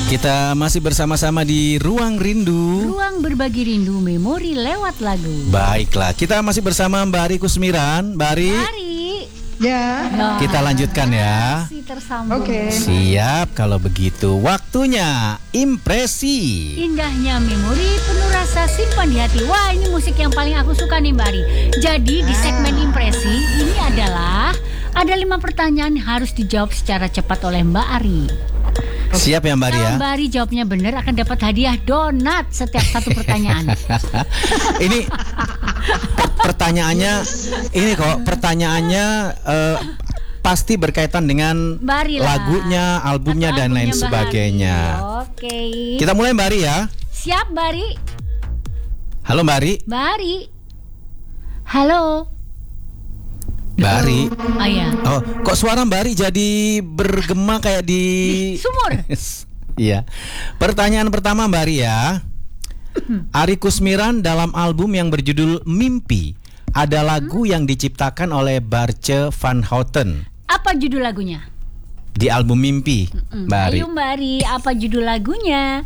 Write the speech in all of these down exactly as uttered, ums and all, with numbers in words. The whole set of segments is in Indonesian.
Kita masih bersama-sama di Ruang Rindu. Ruang berbagi rindu memori lewat lagu. Baiklah, kita masih bersama Mbak Ari Kusmiran. Mbak Ari. Ari. Ya. Nah, kita lanjutkan ya. masih tersambung. Oke. Siap kalau begitu. Waktunya impresi. Indahnya memori penuh rasa simpan di hati. Wah, ini musik yang paling aku suka nih Mbak Ari. Jadi di segmen impresi ini adalah ada lima pertanyaan yang harus dijawab secara cepat oleh Mbak Ari. Siap ya Mbak Ari ya? Kalau Mbak Ari jawabnya benar akan dapat hadiah donat setiap satu pertanyaan. Ini pertanyaannya, ini kok pertanyaannya uh, pasti berkaitan dengan Mbak Ari lah. lagunya, albumnya Atau dan lain albumnya Mbak sebagainya. Ari. Oke. Kita mulai Mbak Ari ya. Siap Mbak Ari. Halo Mbak Ari. Mbak Ari. Halo. Mbak Ari. Oh ya. Oh, kok suara Mbak Ari jadi bergema kayak di sumur. Iya. Pertanyaan pertama Mbak Ari ya. Ari Kusmiran dalam album yang berjudul Mimpi ada lagu yang diciptakan oleh Barce van Houten. Apa judul lagunya? Di album Mimpi, Mbak Ari. Ayo Mbak Ari, apa judul lagunya?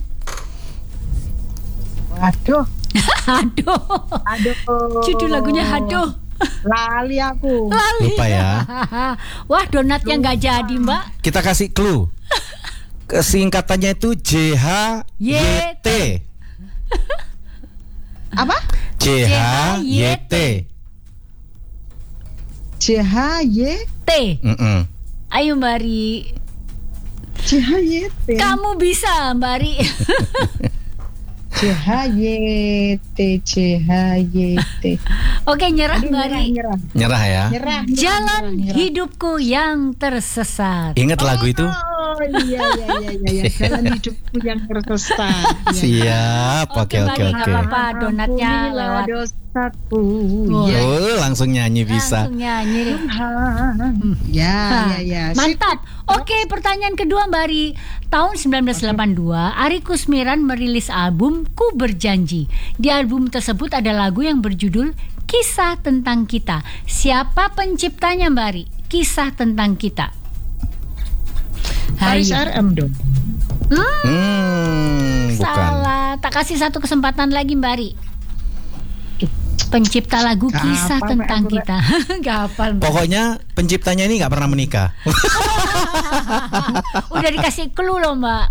Waduh. Aduh. Aduh. Judul lagunya aduh. Lali aku. Lali. Lupa ya. Wah, donatnya nggak jadi Mbak. Kita kasih clue. Kesingkatannya itu J H Y T. Apa? J H Y T. C H Y T. Mm-mm. Ayo Mbak Ari. C H Y T. Kamu bisa Mbak Ari. C H Y T C H Y T. Oke, nyerah Aduh, Mbak Ari. nyerah, Nyerah ya. nyerah. Jalan nyerah, nyerah. hidupku yang tersesat. Ingat lagu itu? Oh iya iya iya iya. Jalan hidupku yang tersesat. Ya. Siap. Oke Mbak oke Ari, nggak oke. apa-apa, donatnya Ampunilah lewat. dosaku. Oh. Ya. Oh, langsung nyanyi bisa. Langsung nyanyi. Ya Nah, ya ya. mantap. Oke, pertanyaan kedua Mbak Ari. Tahun sembilan belas delapan puluh dua, Ari Kusmiran merilis album Ku Berjanji. Di album tersebut ada lagu yang berjudul Kisah Tentang Kita. Siapa penciptanya Mbak Ari? Kisah Tentang Kita. Paris Ayo. R M dong. Hmm, Hmm, bukan. salah. Tak kasih satu kesempatan lagi Mbak Ari. Pencipta lagu Gak Kisah hafal, Tentang Mbak. Kita. Gak hafal Mbak. Pokoknya penciptanya ini nggak pernah menikah. Udah dikasih clue loh Mbak.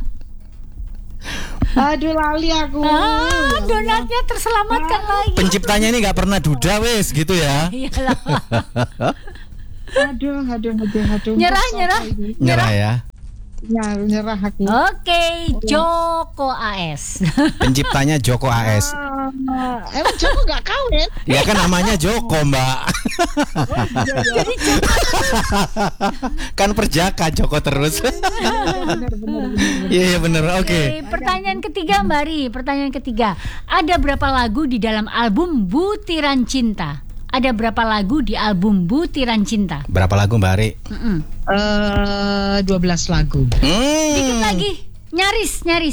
Aduh lali aku. Ah, donatnya terselamatkan lagi. Penciptanya ini nggak pernah duda wes gitu ya. Iyalah. Aduh aduh aduh aduh. Nyerah, Masa nyerah. ini? Nyerah ya. Ya, nyerah aku. Oke, Joko A S. Penciptanya Joko A S. Ah, emang Joko nggak kawin? Ya kan namanya Joko Mbak. Jadi Joko. Kan perjaka Joko terus. Bener bener bener. Iya iya bener. Oke. Oke, pertanyaan ketiga Mbak Ri. Pertanyaan ketiga. Ada berapa lagu di dalam album Butiran Cinta? Ada berapa lagu di album Butiran Cinta? Berapa lagu Mbak Ari? Mm-mm. Eh, dua belas lagu. Hmm. Dikit lagi. Nyaris, nyaris.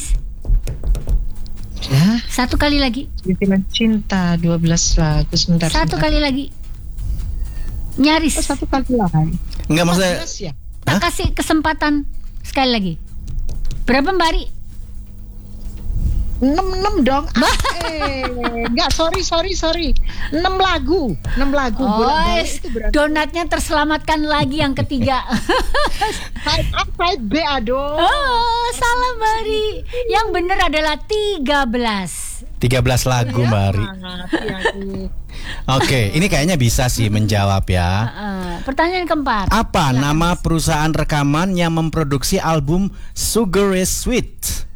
Ya, Satu kali lagi. Butiran Cinta dua belas lagu sebentar. Satu sebentar. kali lagi. Nyaris. Oh, satu kali lagi. Enggak maksudnya. empat belas ya? Tak Hah? kasih kesempatan sekali lagi. Berapa Mbak Ri? enam enam dong. Ah, eh, enggak, sorry sorry sorry. enam lagu. enam lagu Oh, bolak-balik es- itu berarti donatnya terselamatkan lagi yang ketiga. side A side B aduh. Oh, salah Mbak Ri. Yang benar adalah tiga belas. tiga belas lagu Mbak Ari. Mati aku. Oke, ini kayaknya bisa sih menjawab ya. Uh, pertanyaan keempat. Apa nama perusahaan rekaman yang memproduksi album Sugar is Sweet?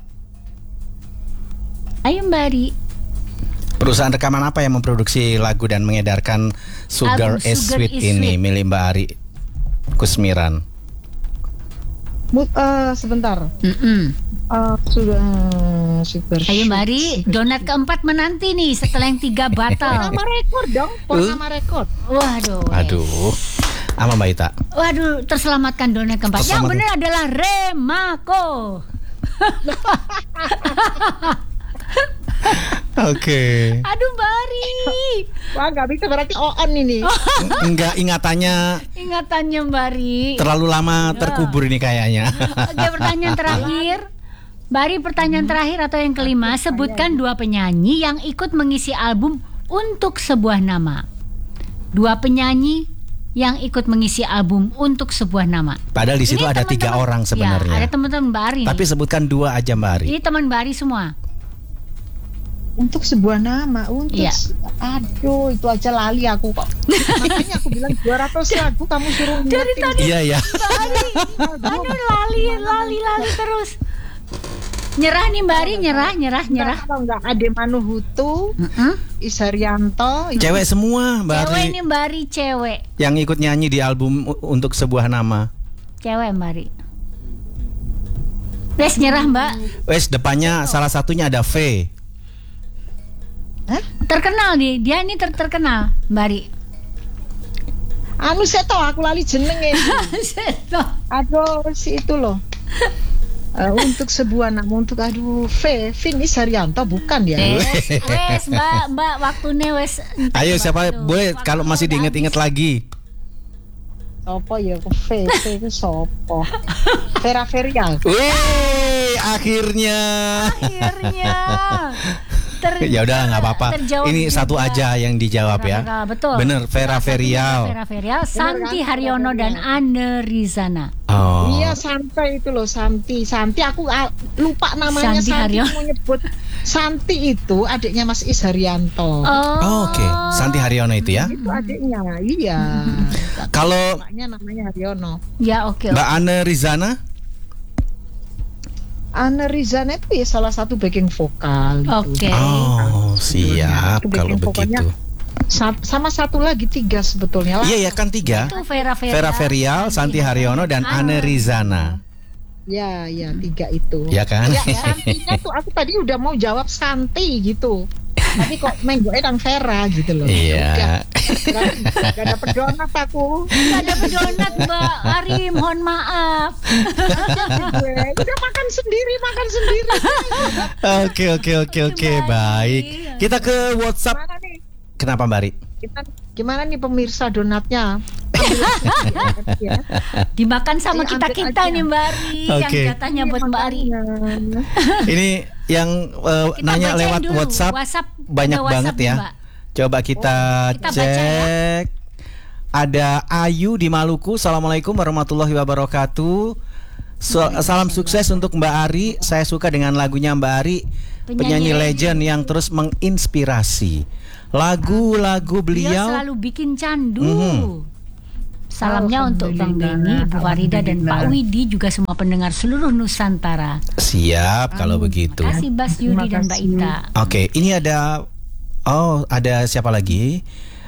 Ayo Mbak Ri. Perusahaan rekaman apa yang memproduksi lagu dan mengedarkan Sugar Album is Sugar Sweet is ini Sweet. milik Mbak Ari Kusmiran? Mu- eh, sebentar. Mm-mm. Eh, sudah super. Ayo Mbak Ri, donat keempat menanti nih setelah yang tiga batal. Nama rekor dong, pon nama rekor. Waduh. Aduh, apa Mbak Ita? Waduh, terselamatkan donat keempat. Yang Terselamatkan. benar adalah Remako. Oke. Aduh Mbak Ri. Wah nggak bisa berarti on ini. Enggak, ingatannya Ingatannya Mbak Ri. terlalu lama terkubur ini kayaknya. Oke, pertanyaan terakhir. Mbak Ari, pertanyaan terakhir atau yang kelima, sebutkan dua penyanyi yang ikut mengisi album Untuk Sebuah Nama. Dua penyanyi yang ikut mengisi album Untuk Sebuah Nama. Padahal di situ Ini ada teman-teman- tiga orang sebenarnya. Ya, ada teman-teman Mbak Ari. Tapi sebutkan dua aja Mbak Ari. Ini teman Mbak Ari semua. Untuk sebuah nama, untuk Iya. se- aduh itu aja lali aku kok. Makanya aku bilang dua ratus lagu kamu suruh Dari ngingetin. tadi Iya ya. Mbak Ari, aduh lali, lali, lali terus. Nyerah nih Mbak Ari, nyerah, nyerah, nyerah. Kalau nggak Ade Manuhutu, Mm-mm. Isarianto, Cewek semua Mbak Ari Cewek nih Mbak Ari, cewek. yang ikut nyanyi di album U- Untuk Sebuah Nama. Cewek Mbak Ari. Wes nyerah Mbak. Wes depannya salah satunya ada V. Hah? Terkenal nih, dia ini ter terkenal Mbak Ari. anu saya tahu aku lali jenenge. Seto. Aduh si itu loh. Eh, untuk sebuah nama, untuk aduh V, Vin Isarianto bukan ya? Wes, wes Mbak, Mbak waktunya wes. Ayo siapa Aduh, boleh waktunya kalau masih udah diinget-inget habis. lagi. Sopo ya, V, V itu sopo? Vera Verial. Wih, akhirnya. Akhirnya. Ter- Ya udah nggak apa-apa. terjawab Ini juga. satu aja yang dijawab Vera ya. Verial, betul. Bener, Vera Salah satunya Verial. Vera Verial, Santi kan? Haryono Vera dan Verial. Anne Rizana. Oh. Iya Santi itu loh, Santi. Santi aku ah, lupa namanya. Santi Santi, Haryono. mau nyebut Santi itu adiknya Mas Oh, Isarianto. Oh, Oke, Santi Haryono itu ya. Itu adiknya, iya. Kalau Maknya namanya Haryono. Ya oke. Mbak Anne Rizana, Anne Rizana itu ya salah satu backing vokal. gitu. Oke. oh siap Itu kalau backing vokalnya begitu. Sa- sama satu lagi tiga sebetulnya lah. Iya ya kan tiga. Itu Vera Verial, Vera Verial, Santi Haryono dan Anne Rizana. Ya, ya tiga itu. Ya kan? Ya, Santinya tuh aku tadi udah mau jawab Santi gitu. Tapi kok menggoe dan Vera gitu loh. Iya. Udah, gak ada pedonat aku. Gak ada pedonat Mbak Ari, mohon maaf. Gue udah makan sendiri, makan sendiri. Oke oke oke oke Baik. baik. Kita ke WhatsApp. Gimana nih? Kenapa Mbak Ri? Gimana, gimana nih pemirsa donatnya? Ambil langsung ya. Dimakan sama Ayo, kita-kita ambil aja. nih Mbak Ari, yang Oke. jatahnya buat Mbak Ari. Makanya. Ini yang eh, Kita nanya bacain lewat dulu. WhatsApp, WhatsApp, banyak ada WhatsApp banget nih, ya. Mbak. Coba kita, Kita baca ya. cek. Ada Ayu di Maluku. Assalamualaikum warahmatullahi wabarakatuh. So- salam sukses untuk Mbak Ari. Saya suka dengan lagunya Mbak Ari, Penyanyi penyanyi legend legend. yang terus menginspirasi. Lagu-lagu Dia beliau. selalu bikin candu. Mhm. Salamnya untuk Bang Benny, Ibu Farida dan Pak Widi, juga semua pendengar seluruh Nusantara. Siap kalau begitu. Terima kasih Bas Yudi dan Mbak Ita. Oke, ini ada oh ada siapa lagi?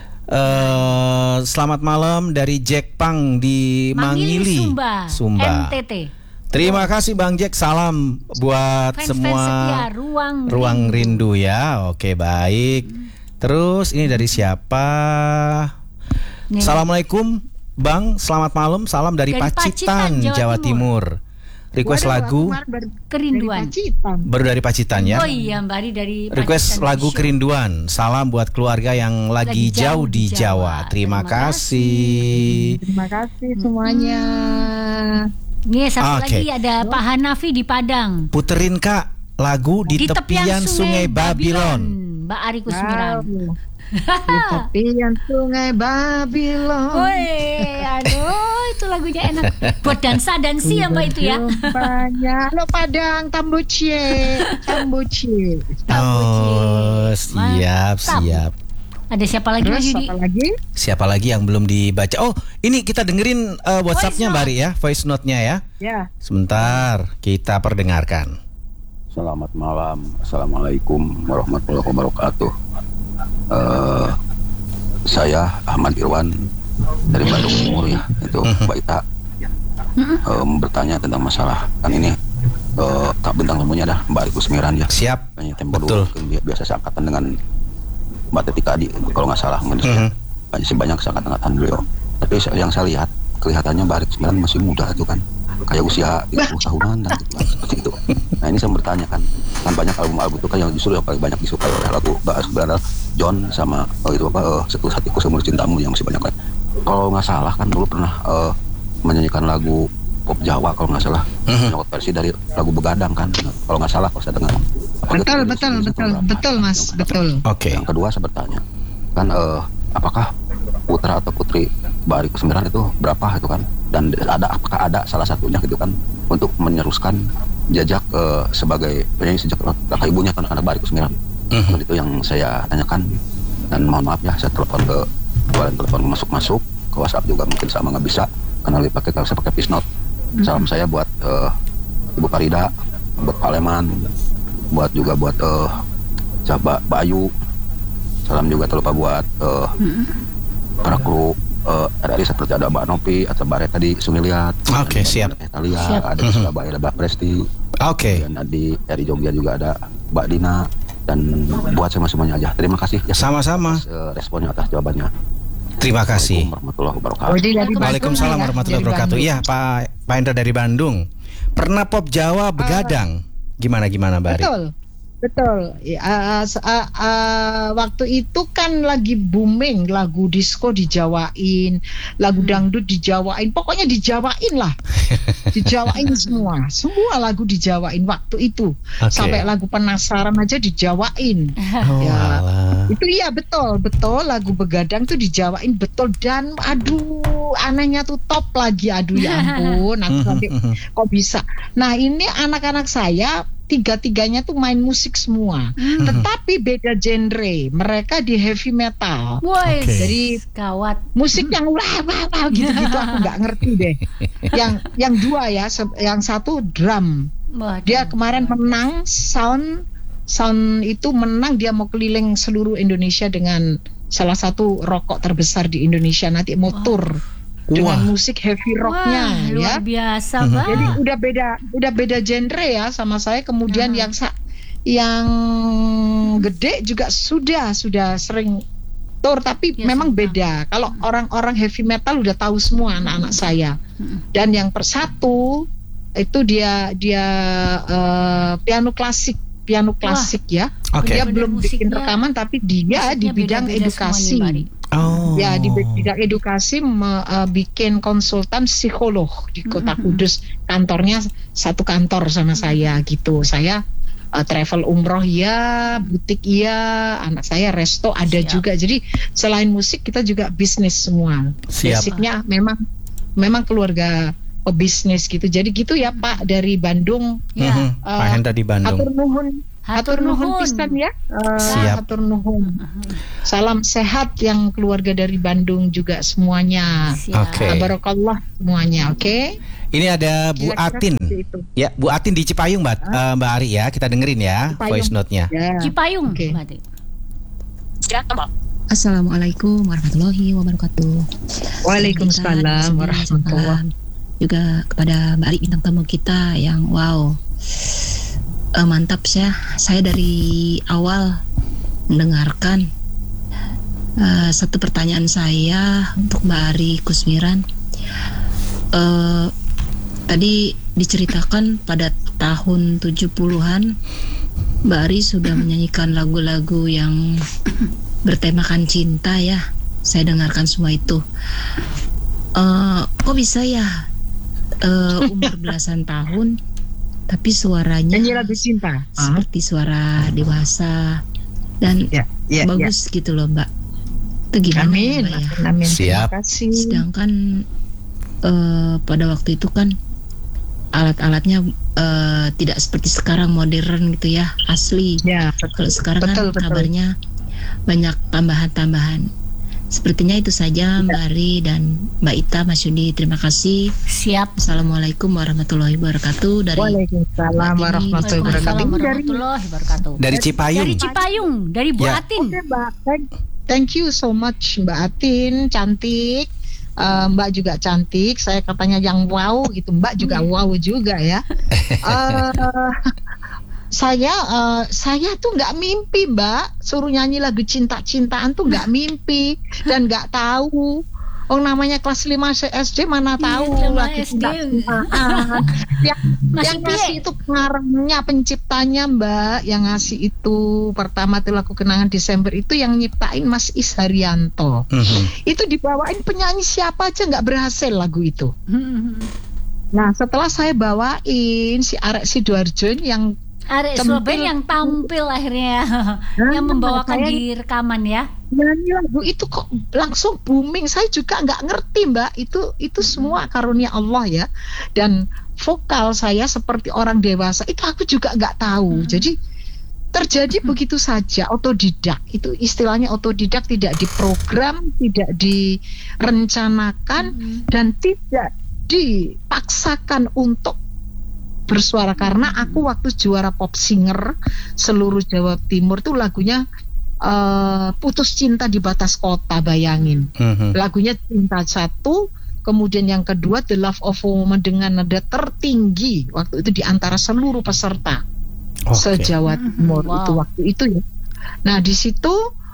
Eh selamat malam dari Jack Pang di Mangili, Sumba, Sumba. N T T. Terima kasih Bang Jack, salam buat Fans-fans semua setia, Ruang Ruang Rindu ya. Oke, baik. Terus ini dari siapa? Nih. Assalamualaikum Bang, selamat malam. Salam dari, Dari Pacitan, Pacitan, Jawa Jawa Timur. Request Waduh, lagu aku kemarin baru Kerinduan. dari Pacitan. baru dari Pacitan ya. Oh iya Mbak Ari dari Request Pacitan lagu Show. Kerinduan. Salam buat keluarga yang lagi, Lagi jauh jauh di di Jawa. Jawa. Terima, Terima kasih. Terima kasih semuanya. Nih satu Oke. lagi ada Pak Hanafi di Padang. Puterin Kak lagu di, tepian, Sungai, Babylon. Mbak Ari Kusmiran. Wow. Di tepian Sungai Babylon. Woi, aduh itu lagunya enak. Buat dansa dansi ya Mbak itu ya. Banyak lo Padang Tambucie, Tambucie. Oh, siap, Mantap. siap. Ada siapa lagi Mas Terus Yudi? apa lagi? Siapa lagi yang belum dibaca? Oh, ini kita dengerin uh, WhatsApp-nya Voice Mbak Ri ya, voice note-nya ya. Ya. Sebentar, kita perdengarkan. Selamat malam, assalamualaikum warahmatullahi wabarakatuh. Eh, saya Ahmad Irwan dari Bandung Timur ya, itu Mbak Ita eh, bertanya tentang masalah kan ini eh, tak bintang tamunya adalah Mbak Ari Kusmiran ya. Siap. Kayaknya tempo Betul. dulu, dia biasa seangkatan dengan Mbak Tetika Adi kalau nggak salah mungkin Mhm. banyak sih banyak seangkatan beliau. Tapi yang saya lihat kelihatannya Mbak Ari Kusmiran masih muda itu kan, kayak usia tiga puluh tahunan dan gitu kan, seperti itu. Nah ini saya bertanya kan, kan banyak album-album itu kan yang justru yang paling banyak disukai oleh lagu Mbak Ari Kusmiran adalah John sama oh, itu apa uh, Setulus Hatiku Seumur Cintamu yang masih banyak kan. Kalau nggak salah kan dulu pernah uh, menyanyikan lagu pop Jawa kalau nggak salah, Mhm. nyaut versi dari lagu Begadang kan, kalau nggak salah kalau saya dengar. Apa Betul, gitu, betul, itu betul, berapa? betul, Mas, Yang- betul. Oke. Yang kedua saya bertanya, kan eh, apakah putra atau putri Mbak Ari Kusmiran itu berapa itu kan? Dan ada apakah ada salah satunya gitu kan untuk meneruskan jejak eh, sebagai penyanyi sejak kakak ibunya kan anak Mbak Ari Kusmiran. Mhm. Dan itu yang saya tanyakan, dan mohon maaf ya saya telepon ke kemarin telepon masuk-masuk ke WhatsApp juga mungkin sama nggak bisa karena lebih pakai kalau saya pakai Pisnot. Salam saya buat eh, Ibu Farida, buat Pak Leman, buat juga buat eh Mbak Mbak Ayu. Salam juga terlupa buat eh, para kru eh, R R I seperti ada Mbak Nopi atau Mbak Reta di Suniliat. Oke, siap. Italia, Siap. ada di Surabaya ada Mbak Presti. Oke. Dan di dari Jogja juga ada Mbak Dina, dan buat semua semuanya aja. Terima kasih ya Sama-sama. atas eh, responnya, atas jawabannya. Terima kasih. Assalamualaikum warahmatullahi wabarakatuh. Oh, jadi dari Bandung Waalaikumsalam ya, warahmatullahi dari wabarakatuh. Bandung. Iya, Pak Pak Hendra dari Bandung. Pernah pop Jawa Begadang. Gimana gimana, Mbak Ari? Betul, betul. Ya, uh, uh, uh, waktu itu kan lagi booming lagu disco dijawain, lagu dangdut dijawain, pokoknya dijawain lah, dijawain semua, semua lagu dijawain waktu itu. Oke. Sampai lagu penasaran aja dijawain. Oh, Ya. alah. Itu iya betul, betul lagu Begadang tuh dijawain betul, dan aduh anehnya tuh top lagi, aduh ya ampun, aku sampai kok bisa. Nah ini anak-anak saya tiga-tiganya tuh main musik semua, tetapi beda genre. Mereka di heavy metal. Woi, Oke. Jadi gawat. musik yang wah wah wah gitu-gitu aku nggak ngerti deh. Yang yang dua ya, se- yang satu drum. Waduh. Dia kemarin menang sound sound itu menang, dia mau keliling seluruh Indonesia dengan salah satu rokok terbesar di Indonesia, nanti mau tour dengan Wah. musik heavy rocknya. Wah, luar Ya. biasa, Mhm. Mbak. Jadi udah beda udah beda genre ya sama saya. Kemudian Hmm. yang sa- yang gede juga sudah sudah sering tour, tapi Ya, memang sudah. beda. Kalau orang-orang heavy metal udah tahu semua anak-anak saya. Hmm. Dan yang persatu itu dia dia eh, piano klasik, piano klasik ya. Oke. Dia Bener-bener belum bikin musiknya- rekaman, tapi dia di musiknya bidang beda-beda edukasi. semuanya, Mbak Ari. Oh. Ya, di bidang edukasi me- eh, bikin konsultan psikolog di Kota Kudus. Kantornya satu kantor sama saya gitu. Saya eh, travel umroh ya, butik iya, anak saya resto ada Siap. juga. Jadi selain musik kita juga bisnis semua. Siap. Basicnya memang memang keluarga pebisnis gitu. Jadi gitu ya Pak dari Bandung. Ya. Mhm. Pak Eh, Hendra di Bandung. Hatur nuhun. Hatur Hatur nuhun nuhun. pisan ya. Eh, Siap. Hatur nuhun. Salam sehat yang keluarga dari Bandung juga semuanya. Siap. Oke. Barakallah semuanya, oke? Ini ada Bu Kira-kira Atin. seperti itu. Ya, Bu Atin di Cipayung, Mbak, eh, Mbak Ari ya. Kita dengerin ya Cipayung. voice note-nya. Ya. Cipayung, Oke. Mbak Ari. Assalamualaikum warahmatullahi wabarakatuh. Waalaikumsalam Salam warahmatullahi. juga kepada Mbak Ari bintang tamu kita yang wow, Eh, mantap ya. Saya dari awal mendengarkan. Eh, satu pertanyaan saya untuk Mbak Ari Kusmiran. Eh, tadi diceritakan pada tahun tujuh puluhan Mbak Ari sudah menyanyikan lagu-lagu yang bertemakan cinta ya. Saya dengarkan semua itu. Eh, kok bisa ya eh, umur belasan tahun tapi suaranya Nyanyi lagu cinta. Ah, seperti suara dewasa dan ya, ya, ya. bagus gitu loh Mbak. Itu gimana Amin. ya, Mbak ya? Amin. Siap. Terima kasih. Sedangkan eh, pada waktu itu kan alat-alatnya eh, tidak seperti sekarang modern gitu ya, asli. Ya, Kalau sekarang betul, kan betul. kabarnya banyak tambahan-tambahan. Sepertinya itu saja Mbak Ari dan Mbak Ita, Mas Yudi. Terima kasih. Siap. Assalamualaikum warahmatullahi wabarakatuh. Dari Waalaikumsalam Mbak warahmatullahi Tini. wabarakatuh. Waalaikumsalam Ini dari warahmatullahi wabarakatuh. Dari Cipayung. Dari Cipayung, dari Bu Ya. Atin. Oke Mbak, thank, thank you so much Mbak Atin, cantik. Eh, Mbak juga cantik. Saya katanya yang wow gitu, Mbak juga wow juga ya. Eh, saya eh, saya tuh nggak mimpi Mbak, suruh nyanyi lagu cinta-cintaan tuh nggak mimpi dan nggak tahu. Oh namanya kelas lima S D mana tahu Iya, lima lagu S D. cinta-cintaan. yang Masih yang ngasih piye? itu pengarangnya, penciptanya Mbak, yang ngasih itu pertama tuh lagu Kenangan Desember itu yang nyiptain Mas Is Haryanto. Mhm. Itu dibawain penyanyi siapa aja nggak berhasil lagu itu. Nah, setelah saya bawain si Arek Sidoarjo ini yang Arek Centil. Surabaya yang tampil akhirnya, yang membawakan saya- di rekaman ya. nyanyi lagu itu kok langsung booming. Saya juga nggak ngerti, Mbak. Itu itu semua karunia Allah ya. Dan vokal saya seperti orang dewasa itu aku juga nggak tahu. Jadi terjadi begitu saja, otodidak. Itu istilahnya otodidak, tidak diprogram, tidak direncanakan, dan tidak dipaksakan untuk bersuara. Karena aku waktu juara pop singer seluruh Jawa Timur tuh lagunya eh, Putus Cinta di Batas Kota, bayangin. Mhm. Lagunya Cinta satu, kemudian yang kedua The Love of a Woman dengan nada tertinggi waktu itu di antara seluruh peserta Oke. se-Jawa Timur. Wow. Itu waktu itu ya. Nah, di situ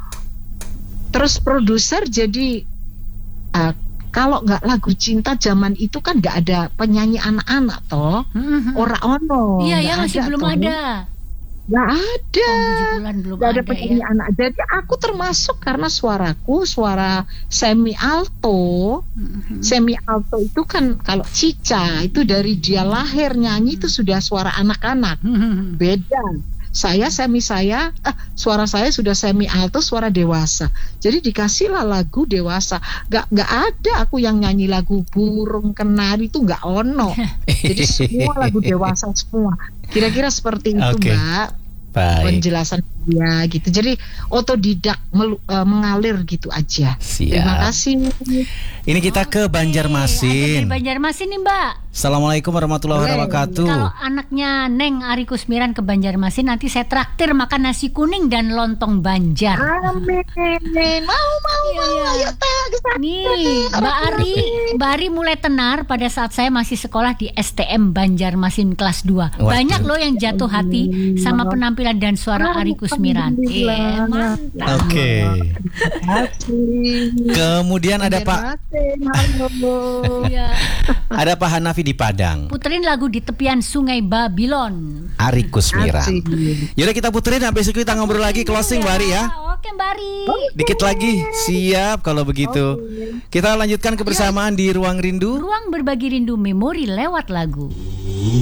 terus produser jadi eh, kalau nggak lagu cinta zaman itu kan nggak ada penyanyi anak-anak toh, Mhm. ora ono. Iya nggak ya, masih belum toh. ada. Nggak ada. Tahun tujuh bulan belum Gak ada ada penyanyi ya. anak. Jadi aku termasuk karena suaraku suara semi alto. Mhm. Semi alto itu kan kalau Cica itu dari dia lahir nyanyi itu sudah suara anak-anak. Mhm. Beda. Saya semi saya ah, suara saya sudah semi alto, suara dewasa. Jadi dikasihlah lagu dewasa. Gak gak ada aku yang nyanyi lagu burung kenari itu gak ono. Jadi semua lagu dewasa semua. Kira-kira seperti itu, Oke. Mbak. Baik. Penjelasan dia gitu. Jadi otodidak melu- eh, mengalir gitu aja. Terima Siap. kasih. Ini kita ke Oke, ada dari Banjarmasin. Banjarmasin nih, Mbak. Assalamualaikum warahmatullahi Boleh. wabarakatuh. Kalau anaknya Neng Ari Kusmiran ke Banjarmasin, nanti saya traktir makan nasi kuning dan lontong Banjar. Amin. Mau mau Iya, mau iya. ayo teh ke sana. Nih, Mbak Ari, Mbak Ari mulai tenar pada saat saya masih sekolah di S T M Banjarmasin kelas dua. Waduh. Banyak loh yang jatuh hati sama penampilan dan suara Ari Kusmiran. Iya, mantap. Oke. Terima kasih. Kemudian ada Pak Halo. Iya. ada Pak Hanafi di Padang. Puterin lagu di tepian Sungai Babilon. Ari Kusmiran. Asik. Yaudah kita puterin, habis itu kita ngobrol lagi closing Mbak Ari ya. Oke, Mbak Ari. Dikit lagi. Siap kalau begitu. Kita lanjutkan kebersamaan di Ruang Rindu. Ruang berbagi rindu memori lewat lagu.